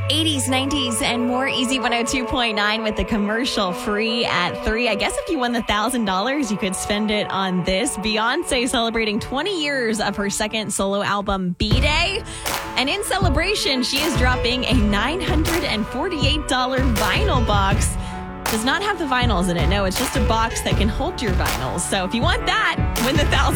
80s, 90s, and more. Easy 102.9 with the commercial free at 3. I guess if you won the $1,000, you could spend it on this. Beyonce celebrating 20 years of her second solo album, B-Day. And in celebration, she is dropping a $948 vinyl box. Does not have the vinyls in it. No, it's just a box that can hold your vinyls. So if you want that, win the $1,000.